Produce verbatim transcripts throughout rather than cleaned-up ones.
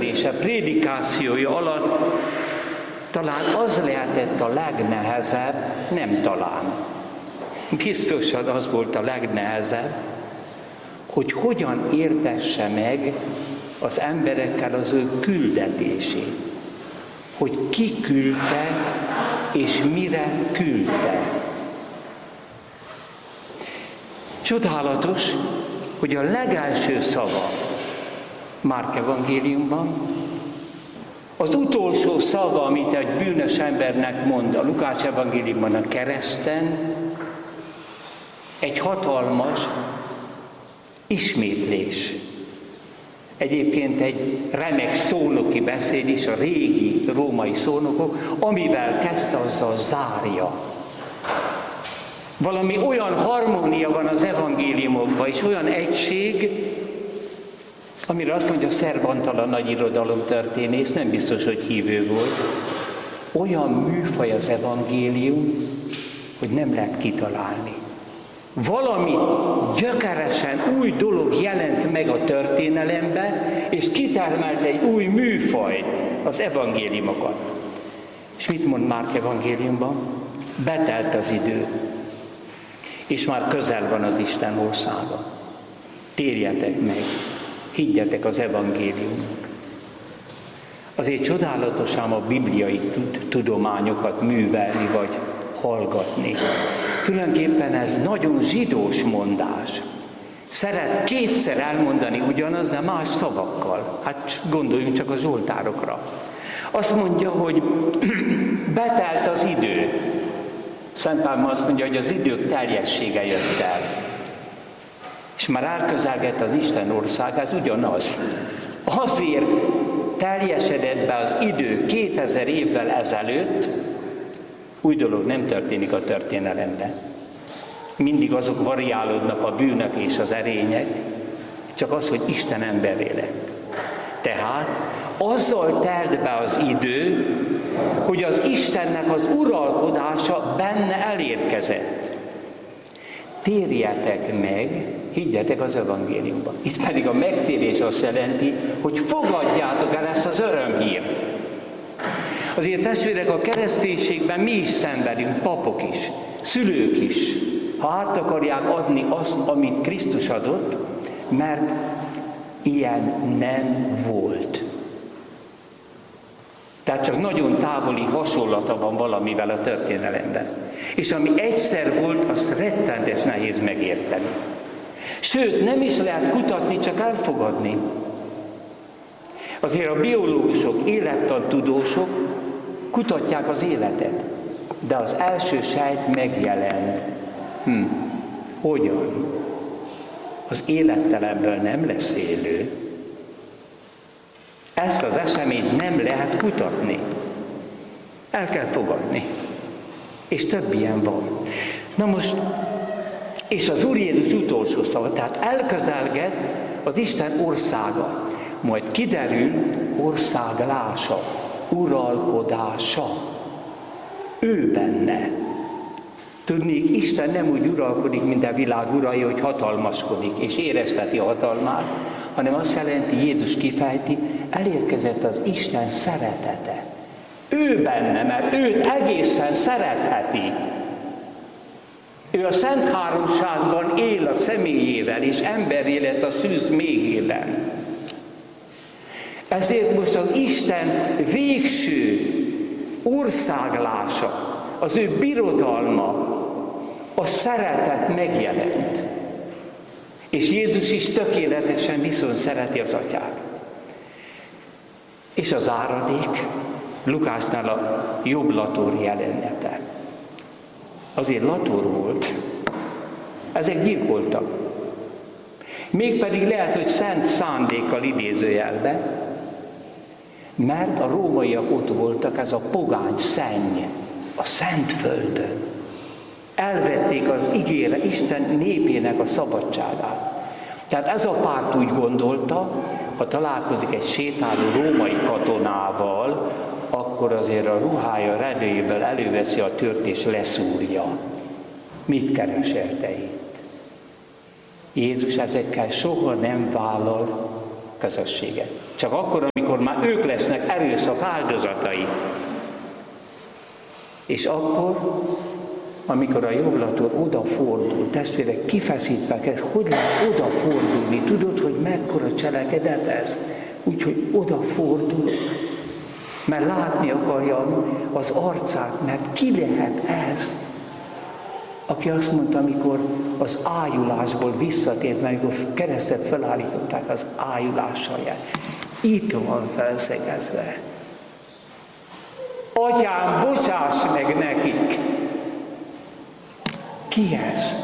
szenvedése, prédikációja alatt talán az lehetett a legnehezebb, nem talán. Biztosan az volt a legnehezebb, hogy hogyan értesse meg az emberekkel az ő küldetését. Hogy ki küldte, és mire küldte. Csodálatos, hogy a legelső szava Márk evangéliumban, az utolsó szava, amit egy bűnös embernek mond a Lukács evangéliumban a kereszten, egy hatalmas ismétlés. Egyébként egy remek szónoki beszéd is, a régi római szónokok, amivel kezdte, azzal zárja. Valami olyan harmónia van az evangéliumokban, és olyan egység, amire azt mondja Szerb Antal, a nagy irodalomtörténész, nem biztos, hogy hívő volt, olyan műfaj az evangélium, hogy nem lehet kitalálni. Valami gyökeresen új dolog jelent meg a történelembe, és kitermelt egy új műfajt, az evangéliumokat. És mit mond Márk evangéliumban? Betelt az idő, és már közel van az Isten országa. Térjetek meg, higgyetek az evangéliumnak. Azért csodálatos ám a bibliai tudományokat művelni, vagy hallgatni. Tulajdonképpen ez nagyon zsidós mondás. Szeret kétszer elmondani ugyanaz, de más szavakkal. Hát gondoljunk csak a zsoltárokra. Azt mondja, hogy betelt az idő. Szent Pál azt mondja, hogy az idők teljessége jött el. És már elközelgett az Isten ország, ez ugyanaz. Azért teljesedett be az idő kétezer évvel ezelőtt, új dolog nem történik a történelemben. Mindig azok variálódnak, a bűnök és az erények, csak az, hogy Isten emberré lett. Tehát azzal telt be az idő, hogy az Istennek az uralkodása benne elérkezett. Térjetek meg, higgyetek az evangéliumban. Itt pedig a megtérés azt jelenti, hogy fogadjátok el ezt az örömhírt. Azért testvérek, a kereszténységben mi is szenvedünk, papok is, szülők is, ha át akarják adni azt, amit Krisztus adott, mert ilyen nem volt. Tehát csak nagyon távoli hasonlata van valamivel a történelemben. És ami egyszer volt, azt rettentes nehéz megérteni. Sőt, nem is lehet kutatni, csak elfogadni. Azért a biológusok, élettantudósok kutatják az életet, de az első sejt megjelent. Hm, hogyan? Az élettelenből nem lesz élő. Ezt az eseményt nem lehet kutatni. El kell fogadni. És több ilyen van. Na most, és az Úr Jézus utolsó szava, tehát elközelgett az Isten országa, majd kiderül országlása, uralkodása. Ő benne. Tudnék, Isten nem úgy uralkodik, mint a világ urai, hogy hatalmaskodik, és érezteti a hatalmát, hanem azt jelenti, Jézus kifejti, elérkezett az Isten szeretete. Ő benne, mert őt egészen szeretheti. Ő a Szent Háromságban él a személyével, és emberré lett a szűz méhében. Ezért most az Isten végső országlása, az ő birodalma, a szeretet megjelent. És Jézus is tökéletesen viszont szereti az Atyát. És az áradék, Lukásnál a jobb lator jelenete. Azért lator volt, ezek gyilkoltak. Mégpedig lehet, hogy szent szándékkal idézőjelbe, mert a rómaiak ott voltak, ez a pogány szenny, a szent földön. Elvették az ígére Isten népének a szabadságát. Tehát ez a párt úgy gondolta, ha találkozik egy sétáló római katonával, akkor azért a ruhája redőjéből előveszi a tört és leszúrja. Mit keresel te itt? Jézus ezekkel soha nem vállal közösséget. Csak akkor, amikor már ők lesznek erőszak áldozatai. És akkor, amikor a jobblator odafordul, testvérek, kifeszítve kezd, hogy lehet odafordulni? Tudod, hogy mekkora cselekedet ez? Úgyhogy odafordulok, mert látni akarja az arcát, mert ki lehet ez? Aki azt mondta, amikor az ájulásból visszatért, mert amikor keresztet felállították, az ájulással jár. Itt van felszegezve. Atyám, bocsáss meg nekik! Ki ez?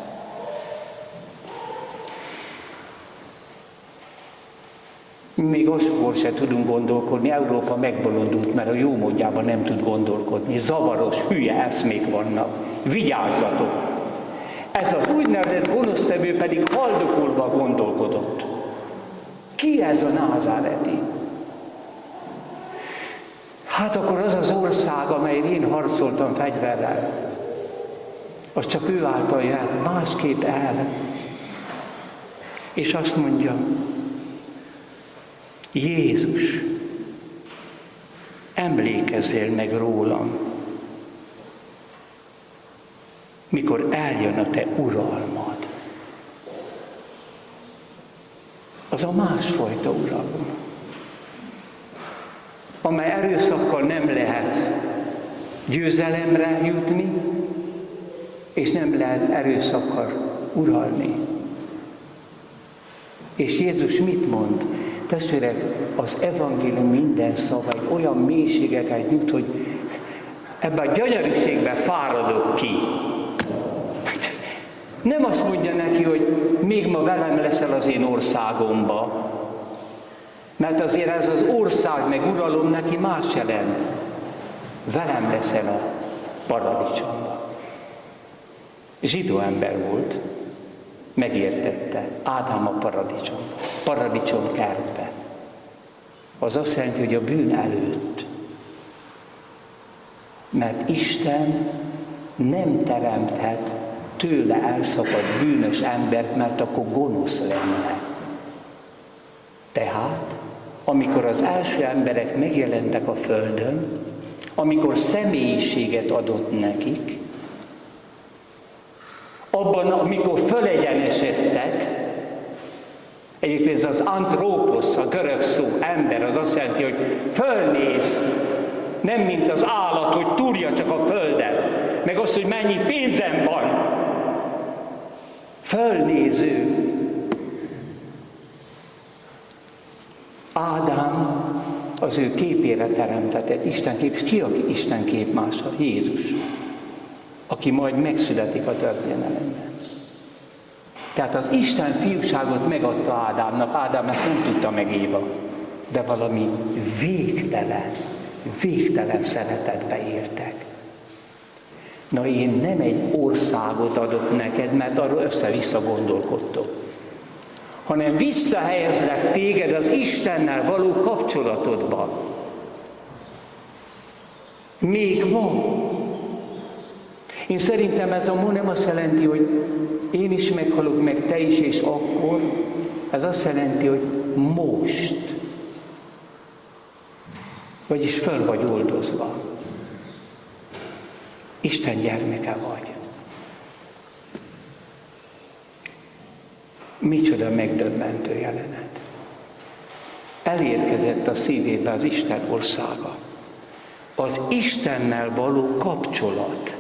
Még azokból se tudunk gondolkodni, Európa megbolondult, mert a jó módjában nem tud gondolkodni. Zavaros, hülye eszmék vannak. Vigyázzatok! Ez az úgynevezett gonosztevő pedig haldokolva gondolkodott. Ki ez a názáreti? Hát akkor az az ország, amelyre én harcoltam fegyverrel, az csak ő által jöhet másképp el. És azt mondja, Jézus, emlékezzél meg rólam, mikor eljön a te uralmad. Az a másfajta uralom, amely erőszakkal nem lehet győzelemre jutni, és nem lehet erőszakkal uralni. És Jézus mit mond? Testvérek, az evangélium minden szava egy olyan mélységeket nyújt, hogy ebben a gyönyörűségben fáradok ki. Nem azt mondja neki, hogy még ma velem leszel az én országomba, mert azért ez az ország meg uralom neki más jelent. Velem leszel a paradicsomba. Zsidó ember volt, megértette, Ádám a paradicsom, paradicsom kertbe. Az azt jelenti, hogy a bűn előtt. Mert Isten nem teremthet tőle elszakadt bűnös embert, mert akkor gonosz lenne. Tehát, amikor az első emberek megjelentek a földön, amikor személyiséget adott nekik, abban, amikor fölegyenesedtek, egyébként az antróposz, a görög szó, ember, az azt jelenti, hogy fölnéz, nem mint az állat, hogy túrja csak a földet, meg azt, hogy mennyi pénzem van. Fölnéző. Ádám az ő képére teremtetett, Isten kép, és ki a Isten képmása? Jézus, aki majd megszületik a történelemben. Tehát az Isten fiúságot megadta Ádámnak, Ádám ezt nem tudta meg Éva, de valami végtelen, végtelen szeretetbe értek. Na én nem egy országot adok neked, mert arról össze-vissza gondolkodtok, hanem visszahelyezlek téged az Istennel való kapcsolatodban. Még ma. Én szerintem ez a ma nem azt jelenti, hogy én is meghalok, meg te is, és akkor. Ez azt jelenti, hogy most. Vagyis föl vagy oldozva. Isten gyermeke vagy. Micsoda megdöbbentő jelenet. Elérkezett a szívébe az Isten országa. Az Istennel való kapcsolat.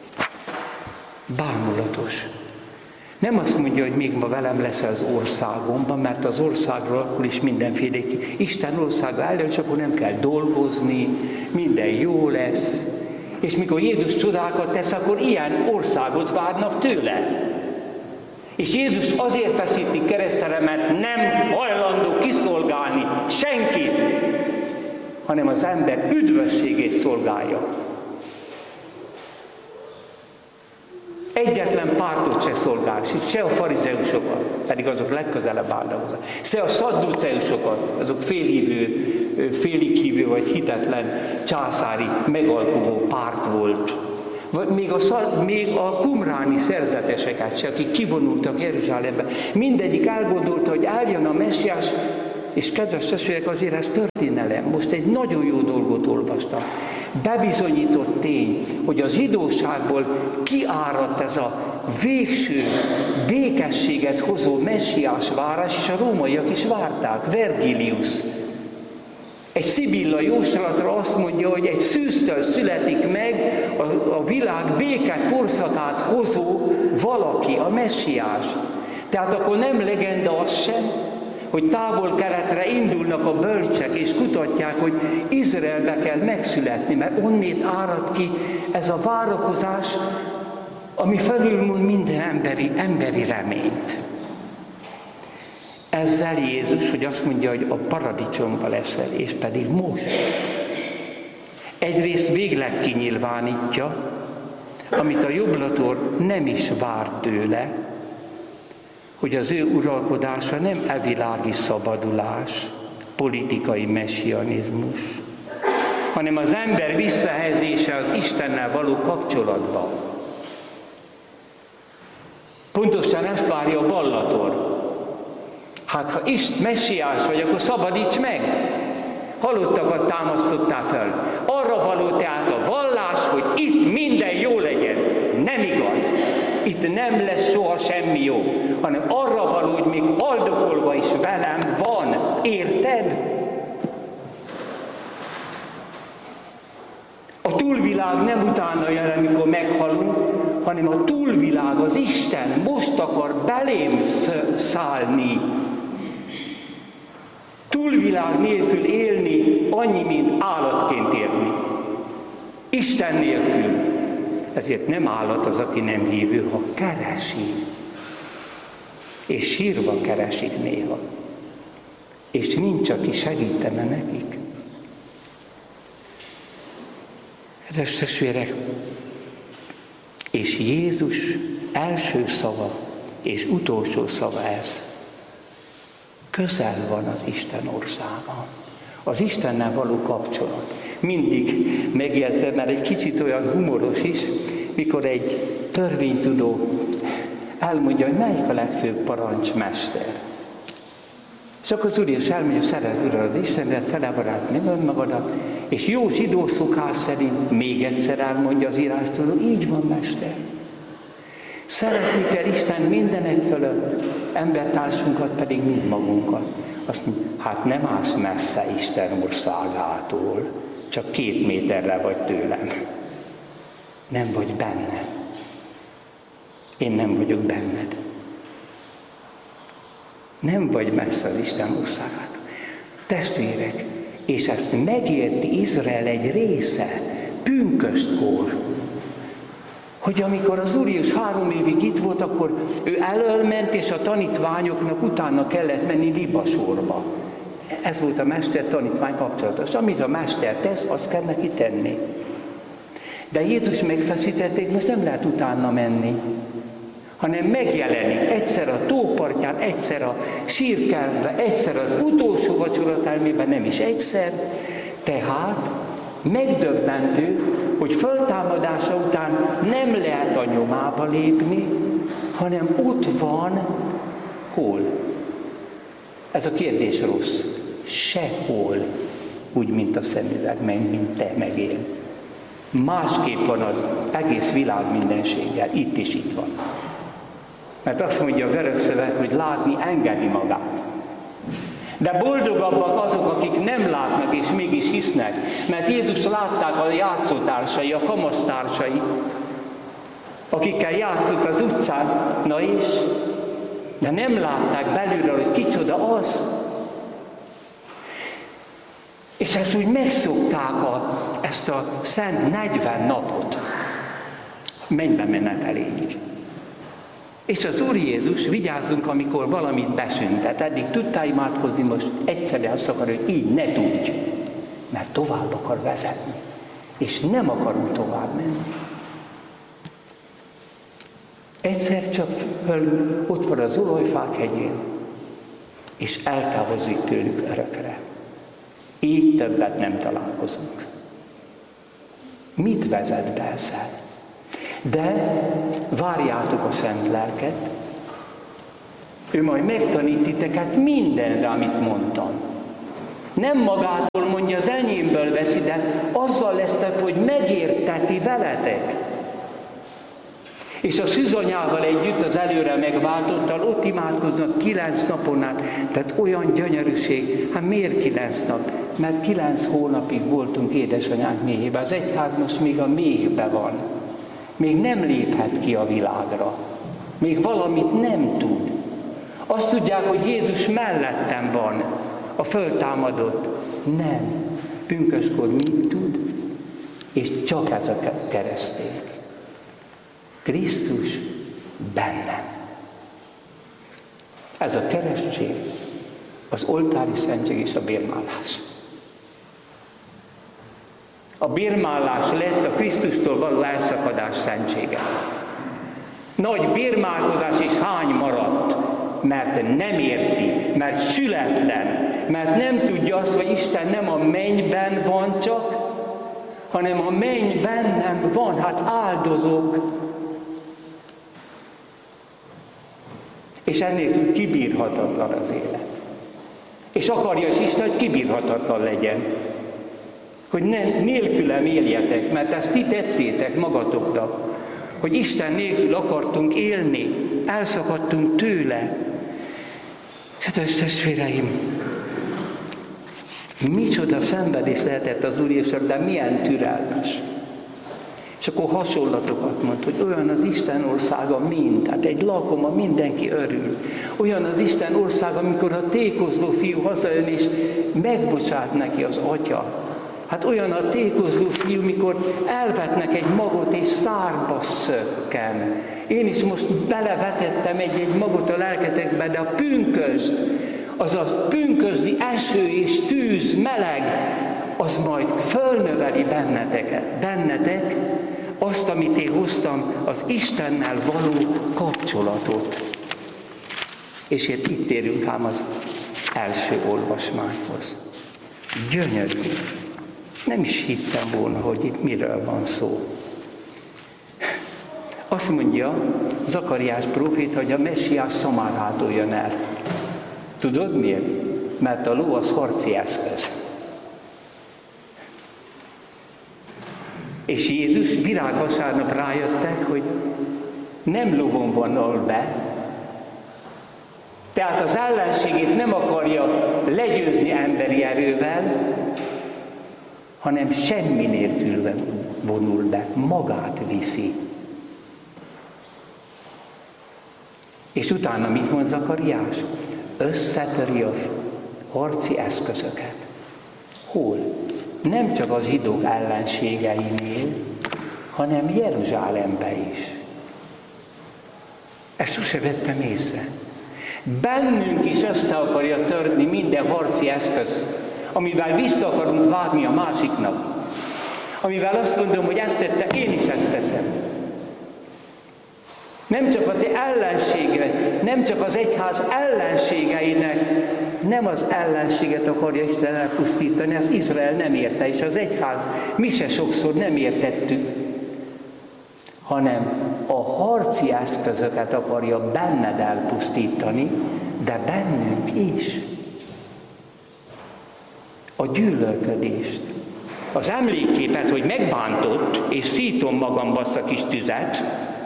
Bámulatos. Nem azt mondja, hogy még ma velem lesz az országomban, mert az országról akkor is mindenféle Isten országa eljön, és akkor nem kell dolgozni, minden jó lesz. És mikor Jézus csodákat tesz, akkor ilyen országot várnak tőle. És Jézus azért feszíti keresztre, mert nem hajlandó kiszolgálni senkit, hanem az ember üdvösségét szolgálja. Egyetlen pártot se szolgál, se a farizeusokat, pedig azok legközelebb állnak hozzá, se a szadduceusokat, azok félhívő, félig hívő vagy hitetlen császári megalkuvó párt volt. Vagy még a, még a kumráni szerzeteseket se, akik kivonultak Jeruzsálembe, mindegyik elgondolta, hogy eljön a messiás, és kedves testvérek, azért ez történelem. Most egy nagyon jó dolgot olvastam. Bebizonyított tény, hogy a zsidóságból kiáradt ez a végső békességet hozó messiás várás, és a rómaiak is várták. Vergilius egy szibilla jóslatra azt mondja, hogy egy szűztől születik meg a, a világ béke korszakát hozó valaki, a messiás. Tehát akkor nem legenda az sem, hogy távol-keletre indulnak a bölcsek, és kutatják, hogy Izraelbe kell megszületni, mert onnét árad ki ez a várakozás, ami felülmúl minden emberi, emberi reményt. Ezzel Jézus, hogy azt mondja, hogy a paradicsomban leszel, és pedig most. Egyrészt végleg kinyilvánítja, amit a jobblator nem is várt tőle, hogy az ő uralkodása nem evilági szabadulás, politikai messianizmus, hanem az ember visszahelyezése az Istennel való kapcsolatba. Pontosan ezt várja a ballator. Hát ha Isten messiás vagy, akkor szabadíts meg! Halottakat támasztottál fel. Arra való tehát a vallás, hogy itt minden jó legyen. Nem igaz. Itt nem lesz soha semmi jó, hanem arra való, hogy még haldokolva is velem van. Érted? A túlvilág nem utána jön, amikor meghalunk, hanem a túlvilág, az Isten most akar belém szállni. Túlvilág nélkül élni annyi, mint állatként élni. Isten nélkül. Ezért nem állat az, aki nem hívő, ha keresi. És sírva keresik néha. És nincs, aki segítene nekik. Kedves testvérek, és Jézus első szava és utolsó szava ez. Közel van az Isten országa. Az Istennel való kapcsolat. Mindig megjegyzem, mert egy kicsit olyan humoros is, mikor egy törvénytudó elmondja, hogy melyik a legfőbb parancsmester. És akkor az Úr Jézus elmondja, hogy szeret Urad az Istenet, fele barátni önmagadat, és jó zsidó szokás szerint még egyszer elmondja az írástudó, így van, mester. Szeretni kell Isten mindenek fölött, embertársunkat pedig mind magunkat. Azt mondja, hát nem állsz messze Isten országától, csak két méterre vagy tőlem. Nem vagy benne. Én nem vagyok benned. Nem vagy messze az Isten országától. Testvérek, és ezt megérti Izrael egy része, pünköstkor, hogy amikor az Úr Jézus három évig itt volt, akkor ő elölment, és a tanítványoknak utána kellett menni libasorba. Ez volt a mester-tanítvány kapcsolatos. Amit a mester tesz, azt kell neki tenni. De Jézus megfeszítették, most nem lehet utána menni, hanem megjelenik egyszer a tópartján, egyszer a sírkertben, egyszer az utolsó vacsoratermében, nem is egyszer, tehát megdöbbentő, hogy föltámadása után nem lehet a nyomába lépni, hanem ott van, hol? Ez a kérdés rossz. Sehol, úgy, mint a szemüveg, meg, mint te megél. Másképp van az egész világ mindenséggel, itt is itt van. Mert azt mondja a görög szöveg, hogy látni engedi magát. De boldogabbak azok, akik nem látnak és mégis hisznek, mert Jézus látták a játszótársai, a kamasztársai, akikkel játszott az utcán, na és, de nem látták belülről, hogy kicsoda az. És ezt úgy megszokták a, ezt a szent negyven napot, mennybe meneteléig. És az Úr Jézus, vigyázzunk, amikor valamit beszüntet. Eddig tudtál imádkozni, most egyszerűen azt akar, hogy így ne tudj, mert tovább akar vezetni. És nem akarunk tovább menni. Egyszer csak föl, ott van az olajfák hegyén, és eltávozik tőlük örökre. Így többet nem találkozunk. Mit vezet be ezzel? De várjátok a szent lelket, Ő majd megtanít titeket mindenre, amit mondtam. Nem magától mondja, az enyémből veszi, de azzal lesztek, hogy megérteti veletek. És a szűzanyával együtt, az előre megváltottal ott imádkoznak kilenc napon át. Tehát olyan gyönyörűség. Hát miért kilenc nap? Mert kilenc hónapig voltunk édesanyánk méhében. Az egyház most még a méhben van. Még nem léphet ki a világra. Még valamit nem tud. Azt tudják, hogy Jézus mellettem van, a föltámadott. Nem. Pünköskor mit tud? És csak ez a keresztény. Krisztus bennem. Ez a keresztség, az oltári szentség és a bérmálás. A bérmálás lett a Krisztustól való elszakadás szentsége. Nagy bérmálkozás és hány maradt, mert nem érti, mert sületlen, mert nem tudja azt, hogy Isten nem a mennyben van csak, hanem a menny bennem van, hát áldozok. És ennélkül kibírhatatlan az élet. És akarja is Isten, hogy kibírhatatlan legyen. Hogy ne, nélkülem éljetek, mert ezt ti tettétek magatoknak. Hogy Isten nélkül akartunk élni, elszakadtunk tőle. Kedves testvéreim, micsoda szenvedés lehetett az Úr Jézus, de milyen türelmes. És akkor hasonlatokat mond, hogy olyan az Isten országa mind, hát egy lakoma mindenki örül. Olyan az Isten országa, amikor a tékozló fiú hazajön és megbocsát neki az atya. Hát olyan a tékozló fiú, mikor elvetnek egy magot és szárba szökken. Én is most belevetettem egy-egy magot a lelketekbe, de a pünkösd, az a pünkösdi eső és tűz, meleg, az majd fölnöveli benneteket, bennetek azt, amit én hoztam, az Istennel való kapcsolatot. És itt érünk ám az első olvasmányhoz. Gyönyörű. Nem is hittem volna, hogy itt miről van szó. Azt mondja Zakariás próféta, hogy a Messiás Szamárától jön el. Tudod miért? Mert a ló az harci eszköz. És Jézus virágvasárnap rájöttek, hogy nem lovon vonul be, tehát az ellenségét nem akarja legyőzni emberi erővel, hanem semmi nélkül vonul be, magát viszi. És utána mit mond Zakariás? Összetöri a harci eszközöket. Hol? Nem csak az zsidók ellenségeinél, hanem Jeruzsálembe is. Ezt sose vettem észre. Bennünk is össze akarja törni minden harci eszközt, amivel vissza akarunk vágni a másiknak. Amivel azt mondom, hogy ezt tette, én is ezt teszem. Nem csak a te ellenségre, nem csak az egyház ellenségeinek, nem az ellenséget akarja Isten elpusztítani, az Izrael nem érte, és az egyház mi se sokszor nem értettük, hanem a harci eszközöket akarja benned elpusztítani, de bennünk is. A gyűlölködést. Az emlékképet, hogy megbántott, és szítom magamba azt a kis tüzet,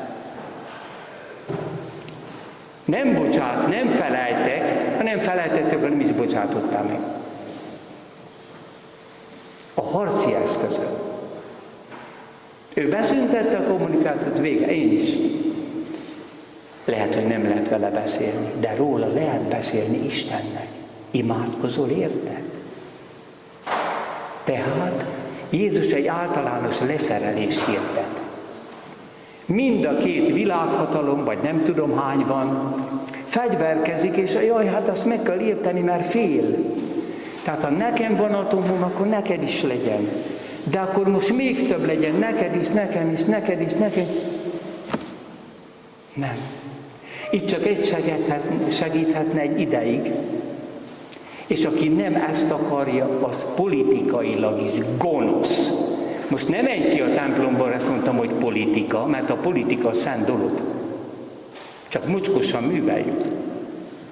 nem bocsát, nem felejtek, ha nem felejtettek, akkor nem is bocsátottál meg. A harci eszközök. Ő beszüntette a kommunikációt, vége, én is. Lehet, hogy nem lehet vele beszélni, de róla lehet beszélni Istennek. Imádkozol érte? Tehát Jézus egy általános leszerelést hirdet. Mind a két világhatalom, vagy nem tudom hány van, fegyverkezik, és jaj, hát azt meg kell érteni, mert fél. Tehát ha nekem van atomom, akkor neked is legyen. De akkor most még több legyen, neked is, nekem is, neked is, neked. Nem. Itt csak egy segíthetne, segíthetne egy ideig, és aki nem ezt akarja, az politikailag is gonosz. Most nem menj ki a templomban, ezt mondtam, hogy politika, mert a politika szent dolog. Csak mocskosan műveljük.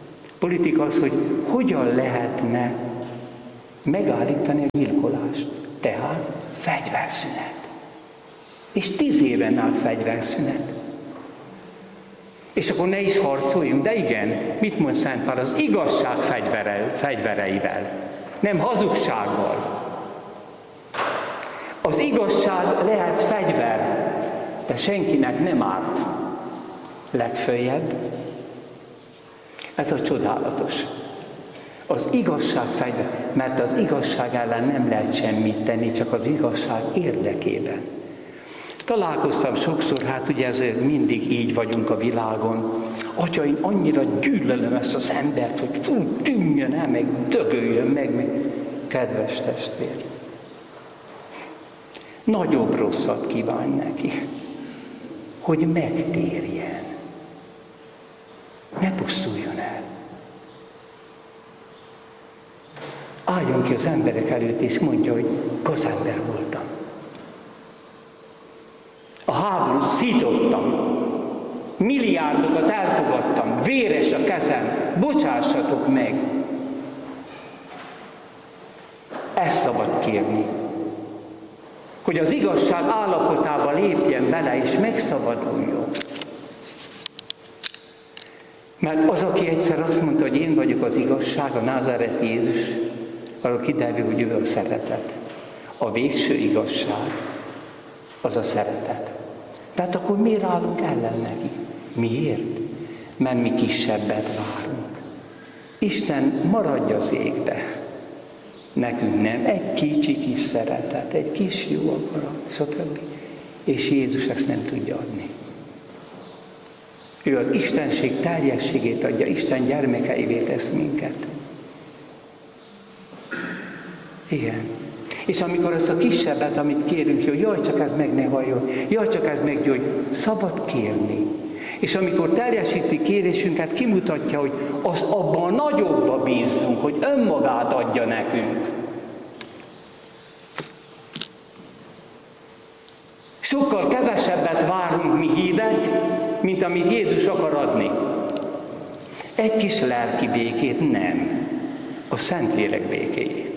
Politika az, hogy hogyan lehetne megállítani a gyilkolást. Tehát fegyverszünet. És tíz éven át fegyverszünet. És akkor ne is harcoljunk, de igen, mit mond Szent Pál? Az igazság fegyvere, fegyvereivel, nem hazugsággal. Az igazság lehet fegyver, de senkinek nem árt. Legföljebb, ez a csodálatos. Az igazság fegyver, mert az igazság ellen nem lehet semmit tenni, csak az igazság érdekében. Találkoztam sokszor, hát ugye ezért mindig így vagyunk a világon. Atya, én annyira gyűlölöm ezt az embert, hogy fú, tűnjön el, meg dögöljön meg, meg. Kedves testvér, nagyobb rosszat kíván neki, hogy megtérjen. Ne pusztuljon el. Álljon ki az emberek előtt, és mondja, hogy gazember voltam. A háborút szítottam, milliárdokat elfogadtam, véres a kezem, bocsássatok meg. Ezt szabad kérni, hogy az igazság állapotába lépjen bele, és megszabaduljon. Mert az, aki egyszer azt mondta, hogy én vagyok az igazság, a názáreti Jézus, arról kiderül, hogy ő a szeretet. A végső igazság az a szeretet. Tehát akkor miért állunk ellen neki? Miért? Mert mi kisebbet várunk. Isten maradj az égbe. Nekünk nem. Egy kicsi kis szeretet, egy kis jó akarat, stb. És Jézus ezt nem tudja adni. Ő az Istenség teljességét adja, Isten gyermekeivé tesz minket. Igen. És amikor azt a kisebbet, amit kérünk, hogy jaj, csak ez meg ne halljon, jaj, csak ez meg, hogy szabad kérni. És amikor teljesíti kérésünket, kimutatja, hogy az abban nagyobba bízzunk, hogy önmagát adja nekünk. Sokkal kevesebbet várunk mi hívek, mint amit Jézus akar adni. Egy kis lelki békét nem, a Szentlélek békéjét.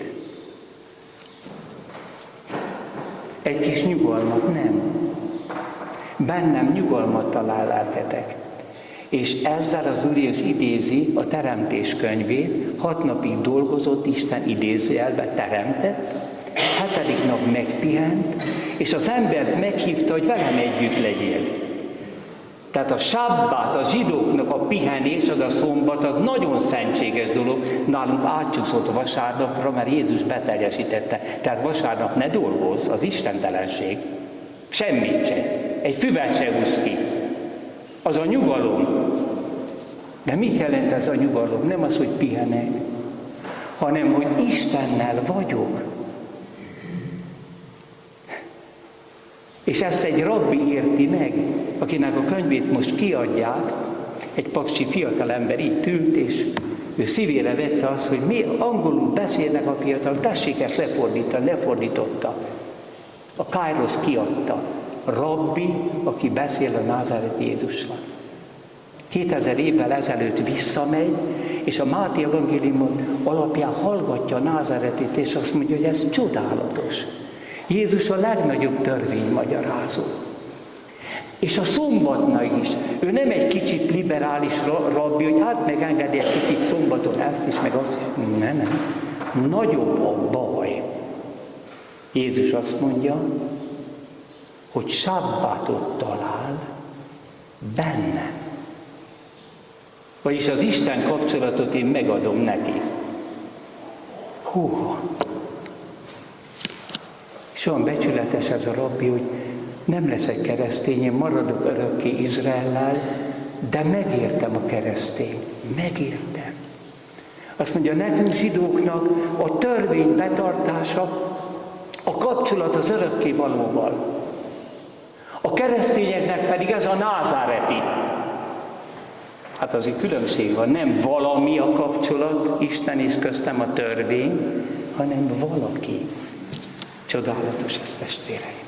Egy kis nyugalmat nem. Bennem nyugalmat talál lelketek. És ezzel az Úr is idézi a Teremtés könyvét, hat napig dolgozott, Isten idézőjelbe teremtett, hetedik nap megpihent, és az embert meghívta, hogy velem együtt legyél. Tehát a sabbát, a zsidóknak a pihenés, az a szombat, az nagyon szentséges dolog, nálunk átcsúszott vasárnapra, mert Jézus beteljesítette. Tehát vasárnap ne dolgozz, az istentelenség. Semmit se. Egy füvet se húz ki. Az a nyugalom. De mit jelent ez a nyugalom? Nem az, hogy pihenek, hanem, hogy Istennel vagyok. És ezt egy rabbi érti meg, akinek a könyvét most kiadják, egy paksi fiatalember itt ült, és ő szívére vette azt, hogy mi angolul beszélnek a fiatalok, tessék ezt lefordítani, lefordította. A Kairos kiadta. Rabbi, aki beszél a názáreti Jézussal. kétezer évvel ezelőtt visszamegy, és a Máté evangélium alapján hallgatja a názáretit, és azt mondja, hogy ez csodálatos. Jézus a legnagyobb törvénymagyarázó. És a szombatnál is. Ő nem egy kicsit liberális rabbi, hogy hát megengedi egy kicsit szombaton ezt is, meg azt. Nem, nem. Nagyobb a baj. Jézus azt mondja, hogy sabbatot talál bennem. Vagyis az Isten kapcsolatot én megadom neki. Hú. És olyan becsületes ez a rabbi, hogy nem leszek keresztény, én maradok örökké Izraellel, de megértem a keresztény. Megértem. Azt mondja, nekünk zsidóknak a törvény betartása, a kapcsolat az örökkévalóval. A keresztényeknek pedig ez a názáreti. Hát azért különbség van, nem valami a kapcsolat, Isten és köztem a törvény, hanem valaki. Csodálatos ez, testvéreim.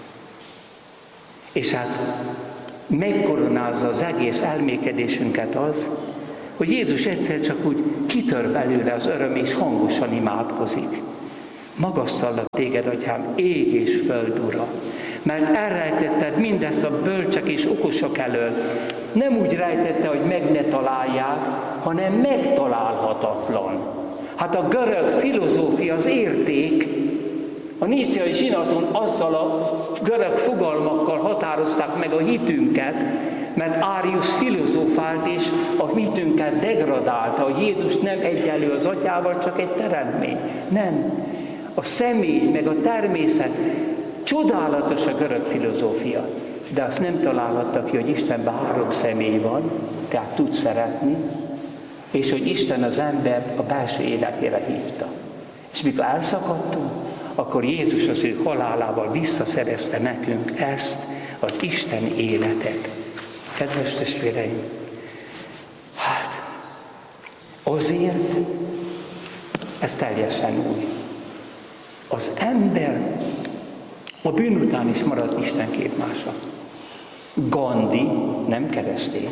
És hát megkoronázza az egész elmékedésünket az, hogy Jézus egyszer csak úgy kitör belőle az öröm, és hangosan imádkozik. Magasztallak téged, Atyám, ég és föld ura, mert elrejtetted mindezt a bölcsek és okosok elől. Nem úgy rejtette, hogy meg ne találják, hanem megtalálhatatlan. Hát a görög filozófia, az érték, a níciai zsinaton azzal a görög fogalmakkal határozták meg a hitünket, mert Árius filozófált és a hitünket degradálta, hogy Jézus nem egyenlő az Atyával, csak egy teremtmény. Nem. A személy, meg a természet, csodálatos a görög filozófia, de azt nem találhatta ki, hogy Istenben három személy van, tehát tud szeretni, és hogy Isten az embert a belső életére hívta. És mikor elszakadtunk, akkor Jézus az ő halálával visszaszerezte nekünk ezt, az Isten életet. Kedves testvéreim, hát azért ez teljesen új. Az ember a bűn után is maradt Isten képmása. Gandhi nem keresztény,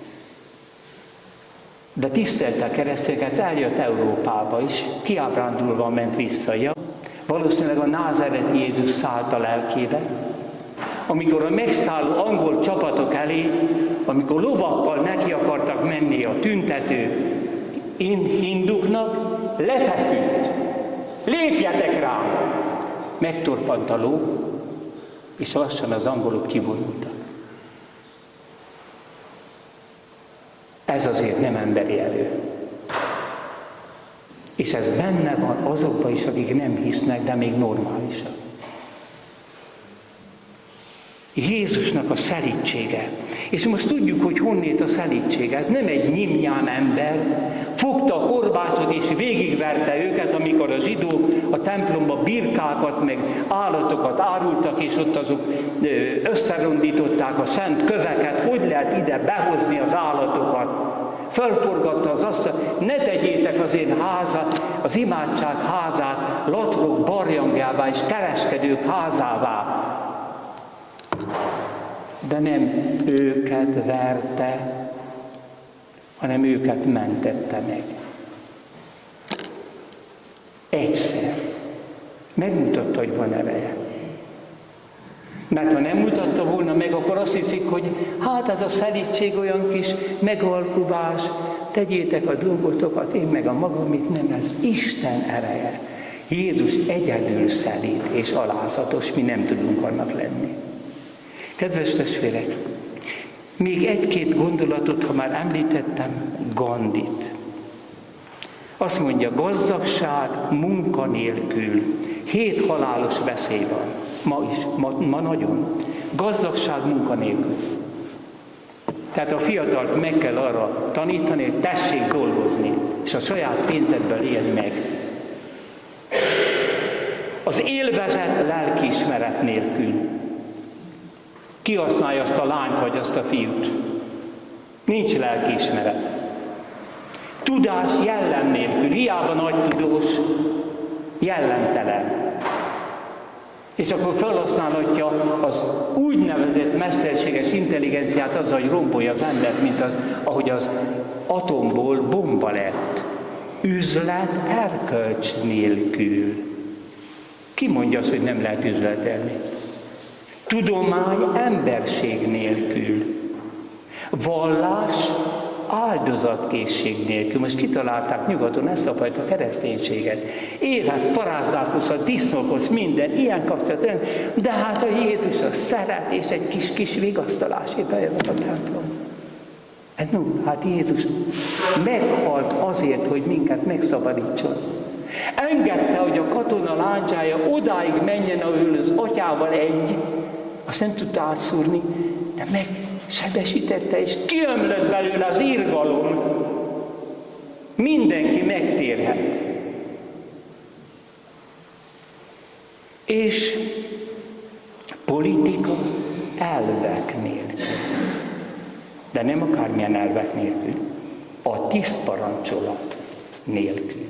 de tisztelte a keresztényeket, eljött Európába is, kiábrándulva ment vissza. Ja, valószínűleg a názáreti Jézus szállt a lelkébe, amikor a megszálló angol csapatok elé, amikor lovakkal neki akartak menni a tüntető hinduknak, lefeküdt. Lépjetek rám! Megtorpant a ló, és lassan az angolok kivonultak. Ez azért nem emberi erő. És ez benne van azokban is, akik nem hisznek, de még normálisak. Jézusnak a szelídsége. És most tudjuk, hogy honnét a szelídsége. Ez nem egy nyimnyán ember, fogta a korbácsot és végigverte őket, amikor a zsidók a templomba birkákat, meg állatokat árultak, és ott azok összerondították a szent köveket, hogy lehet ide behozni az állatokat. Fölforgatta az asztalt, ne tegyétek az én házat, az imádság házát latrok barjangjává és kereskedők házává. De nem őket verte, hanem őket mentette meg. Egyszer. Megmutatta, hogy van ereje. Mert ha nem mutatta volna meg, akkor azt hiszik, hogy hát ez a szelídség olyan kis megalkuvás, tegyétek a dolgotokat, én meg a magamit, nem, ez Isten ereje. Jézus egyedül szelíd és alázatos, mi nem tudunk annak lenni. Kedves testvérek, még egy-két gondolatot, ha már említettem, Gandhit. Azt mondja, gazdagság munka nélkül. Hét halálos veszély van. Ma is, ma, ma nagyon. Gazdagság munka nélkül. Tehát a fiatalt meg kell arra tanítani, hogy tessék dolgozni, és a saját pénzedből élj meg. Az élvezet lelkiismeret nélkül. Ki használja azt a lányt, vagy azt a fiút? Nincs lelkiismeret. Tudás jellem nélkül, hiába nagy tudós, jellemtelen. És akkor felhasználhatja az úgynevezett mesterséges intelligenciát azzal, hogy rombolja az embert, mint az, ahogy az atomból bomba lett. Üzlet erkölcs nélkül. Ki mondja azt, hogy nem lehet üzletelni? Tudomány emberség nélkül. Vallás áldozatkészség nélkül. Most kitalálták nyugaton ezt a fajta kereszténységet. Élhetsz, paráználkozhatsz, disznókodsz, minden, ilyen kapcsolatban. De hát a Jézus a szeret, és egy kis, kis vigasztalásé bejön a templom. Ez no, hát Jézus meghalt azért, hogy minket megszabadítson. Engedte, hogy a katona láncsája odáig menjen, ahol az atyával egy, azt nem tudta átszúrni, de megsebesítette, és kiömlött belőle az irgalom. Mindenki megtérhet. És politika elvek nélkül. De nem akármilyen elvek nélkül. A tiszt parancsolat nélkül.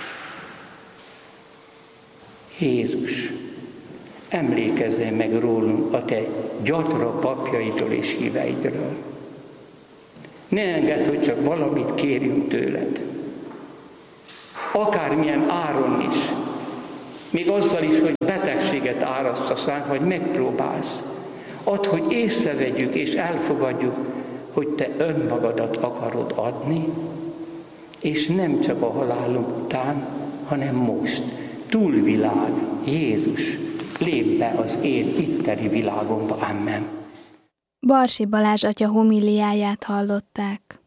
Jézus, emlékezzél meg rólunk a te gyatra papjaidról és híveidről. Ne engedd, hogy csak valamit kérjünk tőled. Akármilyen áron is, még azzal is, hogy betegséget árasztasz ránk, vagy megpróbálsz. Add, hogy észrevegyük és elfogadjuk, hogy te önmagadat akarod adni, és nem csak a halálunk után, hanem most. Túlvilág, Jézus, lép be az én itteni világomba. Amen. Barsi Balázs atya homiliáját hallották.